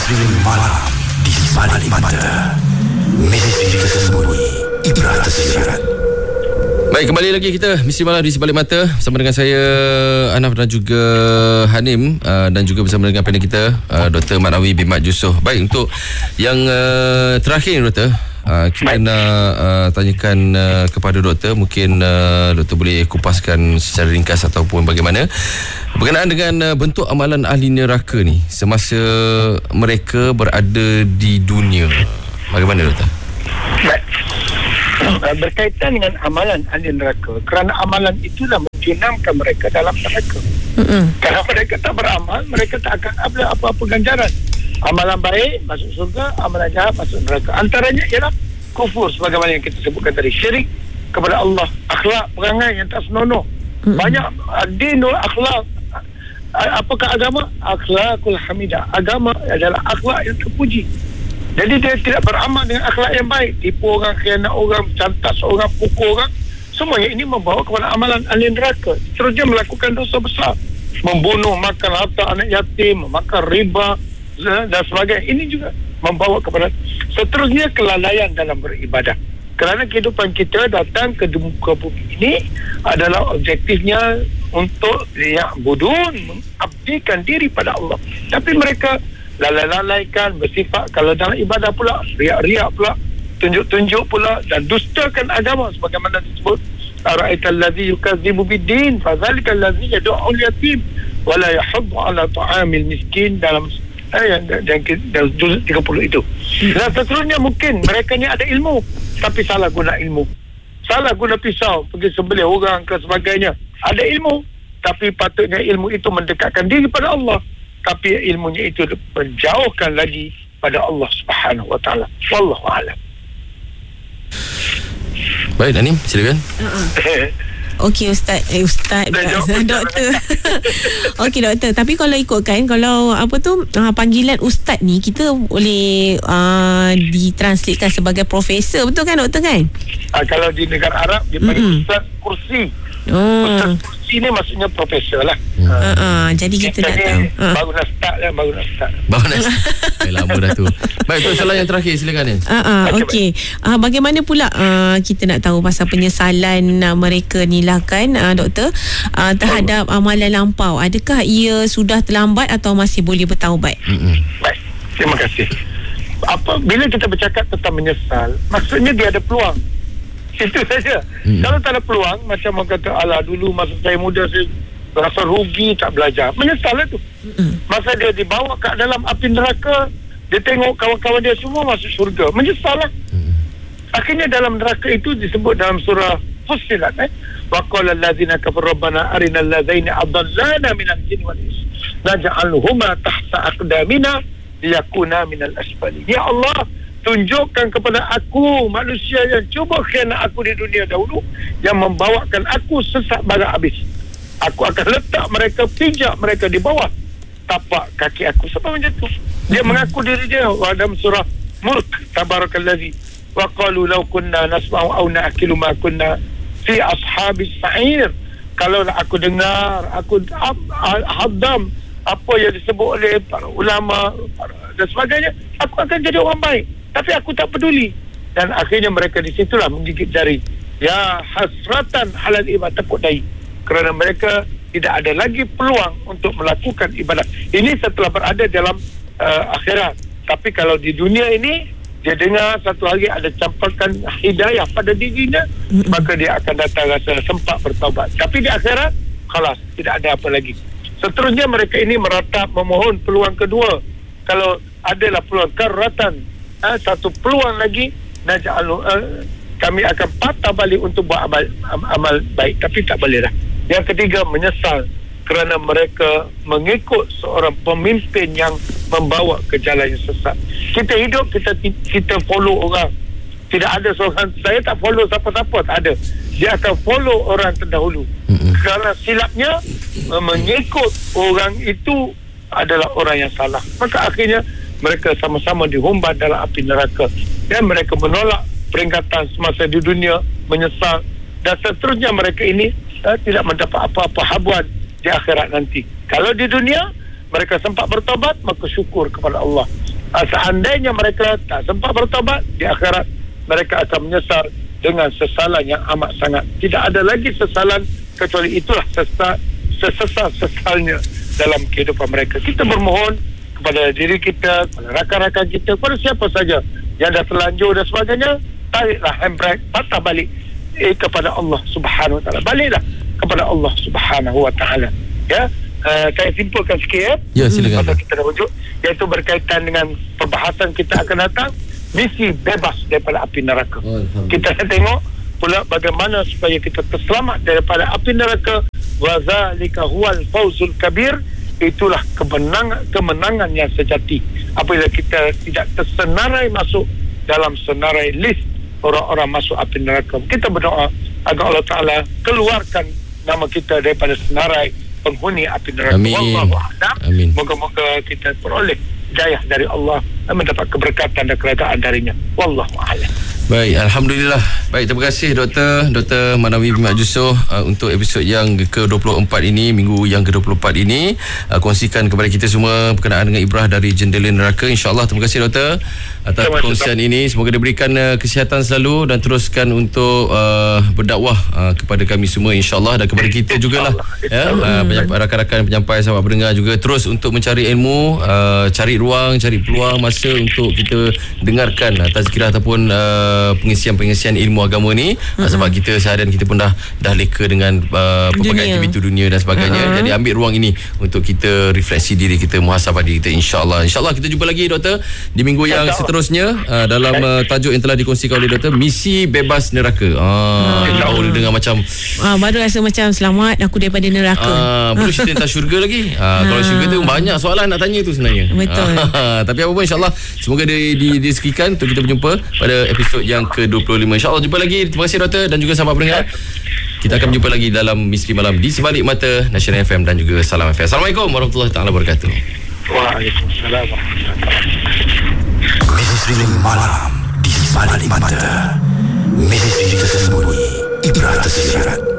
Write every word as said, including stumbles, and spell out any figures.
Misteri malam di sebalik mata. Misteri tersembunyi, ibrah tersirat. Baik, kembali lagi kita Misteri Malam di Sebalik Mata bersama dengan saya Anaf dan juga Hanim, uh, dan juga bersama dengan panel kita uh, Doktor Manawi bin Mat Yusof. Baik, untuk yang uh, terakhir ni Doktor, uh, kita Baik. nak uh, tanyakan uh, kepada Doktor, mungkin uh, Doktor boleh kupaskan secara ringkas ataupun bagaimana berkenaan dengan uh, bentuk amalan ahli neraka ni semasa mereka berada di dunia. Bagaimana Doktor? Baik. Berkaitan dengan amalan ahli neraka, kerana amalan itulah menjenamkan mereka dalam neraka. Mm-hmm. Kalau mereka tak beramal, mereka tak akan ada apa-apa ganjaran. Amalan baik masuk surga, amalan jahat masuk neraka. Antaranya ialah kufur, sebagaimana yang kita sebutkan tadi, syirik kepada Allah, akhlak perangai yang tak senonoh. Mm-hmm. Banyak dinul akhlak. Apakah agama? Akhlakul hamidah. Agama adalah akhlak yang terpuji. Jadi dia tidak beramal dengan akhlak yang baik, tipu orang, khianat orang, cantas orang, pukul orang. Semuanya ini membawa kepada amalan ahli neraka. Seterusnya melakukan dosa besar, membunuh, makan harta anak yatim, makan riba dan sebagainya. Ini juga membawa kepada seterusnya kelalaian dalam beribadah. Kerana kehidupan kita datang ke muka bumi ini adalah objektifnya untuk ya'budun, mengabdikan diri pada Allah. Tapi mereka lalai-lalaikan, bersifat kalau dalam ibadah pula riak-riak pula, tunjuk-tunjuk pula, dan dustakan agama sebagaimana disebut ara'aital ladzi yukadzibu bid-din fadzalikal ladzi yad'ul yatim wa la yahuddu 'ala ta'amil miskin dalam ayat dalam juz tiga puluh itu. Dan seterusnya mungkin mereka ni ada ilmu tapi salah guna ilmu, salah guna pisau pergi sembelih orang ke sebagainya. Ada ilmu tapi patutnya ilmu itu mendekatkan diri pada Allah, tapi ilmunya itu menjauhkan lagi pada Allah Subhanahu wa taala. Wallahu a'lam. Baik, Anim, silakan. Uh-uh. Okey Ustaz, eh Ustaz Doktor. Okey Doktor, tapi kalau ikutkan, kalau apa tu uh, panggilan Ustaz ni kita boleh uh, ditranslatekan sebagai profesor, betul kan Doktor kan? Uh, kalau di negara Arab dia panggil mm-hmm. Ustaz kursi. Oh. Ustaz kursi ni maksudnya profesor lah. Hmm. Uh, uh, jadi kita, kita nak tahu. Uh. Baru nak start lah, baru nak start. Baru nak start. Eh, lama dah tu. Baik, tu soalan yang terakhir, silakan ni. Uh, uh, Okey. Uh, bagaimana pula uh, kita nak tahu pasal penyesalan uh, mereka ni lah kan, uh, Doktor, uh, terhadap oh. amalan lampau. Adakah ia sudah terlambat atau masih boleh bertaubat? Mm-mm. Baik, terima kasih. Apa, bila kita bercakap tentang menyesal, maksudnya dia ada peluang. Itu saja. Hmm. Kalau tak ada peluang, macam orang kata, alah dulu masa saya muda saya rasa rugi tak belajar. Menyesal itu. Hmm. Masa dia dibawa ke dalam api neraka, dia tengok kawan-kawan dia semua masuk syurga. Menyesal lah. Hmm. Akhirnya dalam neraka itu disebut dalam surah Fussilat, eh? Wa qala allazina kafaru rabbana arinal ladzina adallana minal jinni wal ins naj'aluhuma tahta aqdamina liyakuna minal asfalin. Ya Allah, tunjukkan kepada aku manusia yang cuba khianat aku di dunia dahulu, yang membawakan aku sesat barat habis. Aku akan letak mereka, pijak mereka di bawah tapak kaki aku. Sebab macam tu dia mengaku diri dia dalam surah Mulk, tabarakallazi wa qalu law kunna nasma'u aw na'qilu ma kunna fi ashabis sa'ir. Kalau aku dengar, aku hadam apa yang disebut oleh para ulama dan sebagainya, aku akan jadi orang baik. Tapi aku tak peduli. Dan akhirnya mereka di situlah menggigit jari. Ya hasratan halal ibadah, tepuk dahi. Kerana mereka tidak ada lagi peluang untuk melakukan ibadat. Ini setelah berada dalam uh, akhirat. Tapi kalau di dunia ini, dia dengar satu hari ada campurkan hidayah pada dirinya, maka dia akan datang rasa sempat bertaubat. Tapi di akhirat, khalas, tidak ada apa lagi. Seterusnya mereka ini meratap memohon peluang kedua. Kalau adalah peluang karatan, Ha, satu peluang lagi, naj'alu, uh, kami akan patah balik untuk buat amal, amal baik, tapi tak boleh dah. Yang ketiga, menyesal kerana mereka mengikut seorang pemimpin yang membawa ke jalan yang sesat. Kita hidup, kita kita follow orang. Tidak ada seorang, saya tak follow siapa-siapa, tak ada. Dia akan follow orang terdahulu. Mm-hmm. Kerana silapnya mengikut orang itu adalah orang yang salah. Maka akhirnya mereka sama-sama dihumban dalam api neraka, dan mereka menolak peringatan semasa di dunia, menyesal, dan seterusnya mereka ini eh, tidak mendapat apa-apa habuan di akhirat nanti. Kalau di dunia mereka sempat bertobat, maka syukur kepada Allah. uh, seandainya mereka tak sempat bertaubat, di akhirat mereka akan menyesal dengan sesalan yang amat sangat. Tidak ada lagi sesalan kecuali itulah sesal, sesesal-sesalnya dalam kehidupan mereka. Kita bermohon kepada diri kita, kepada rakan-rakan kita, kepada siapa saja yang dah terlanjur dan sebagainya, tariklah handbrake, patah balik eh, kepada Allah Subhanahu Wa Taala. Baliklah kepada Allah Subhanahu Wa Taala. Ya, uh, saya simpulkan sikit ya. Ya, silakan. Pasal kita dah rujuk, iaitu berkaitan dengan perbahasan kita akan datang, misi bebas daripada api neraka. Kita nak tengok pula bagaimana supaya kita terselamat daripada api neraka. Wa zalika huwal fawzul kabir. Itulah kemenangan kemenangan yang sejati apabila kita tidak tersenarai masuk dalam senarai list orang-orang masuk api neraka. Kita berdoa agar Allah Ta'ala keluarkan nama kita daripada senarai penghuni api neraka. Wallahu a'lam. Amin. Moga-moga kita peroleh hidayah dari Allah dan mendapat keberkatan dan kerajaan darinya. Wallahu a'lam. Baik, Alhamdulillah. Baik, terima kasih Doktor Doktor Manawi Bimat Jusoh uh, untuk episod yang ke dua puluh empat ini, minggu yang ke dua puluh empat ini, uh, kongsikan kepada kita semua berkenaan dengan ibrah dari jendela neraka. InsyaAllah. Terima kasih Doktor atas perkongsian ini. Semoga diberikan uh, kesihatan selalu dan teruskan untuk uh, berdakwah uh, kepada kami semua insyaAllah, dan kepada kita jugalah ya, uh, rakan-rakan penyampai, sahabat pendengar juga, terus untuk mencari ilmu, uh, cari ruang, cari peluang masa untuk kita dengarkan uh, tazkirah ataupun uh, pengisian-pengisian ilmu agama ni, uh-huh. sebab kita seharian kita pun dah dah leka dengan uh, pelbagai aktiviti dunia dan sebagainya. Uh-huh. Jadi ambil ruang ini untuk kita refleksi diri kita, muhasabah diri kita, insya-Allah. Insya-Allah kita jumpa lagi Doktor di minggu yang seterusnya uh, dalam uh, tajuk yang telah dikongsikan oleh Doktor, misi bebas neraka. Ah, uh, uh. dengar macam uh, baru rasa macam selamat aku daripada neraka. Ah, uh, belum cerita tentang syurga lagi. Ah, uh, kalau syurga tu banyak soalan nak tanya tu sebenarnya. Betul. Uh, tapi apa pun insya-Allah semoga di, di, disekikan untuk kita berjumpa pada episod yang ke dua puluh lima. InsyaAllah jumpa lagi. Terima kasih Doktor dan juga sahabat pendengar. Kita akan berjumpa lagi dalam Misteri Malam di Sebalik Mata Nasional F M dan juga Salam F M. Assalamualaikum warahmatullahi taala wabarakatuh. Waalaikumsalam warahmatullahi wabarakatuh. Misteri Malam di Sebalik Mata. Misteri tersembunyi, ibrah tersirat.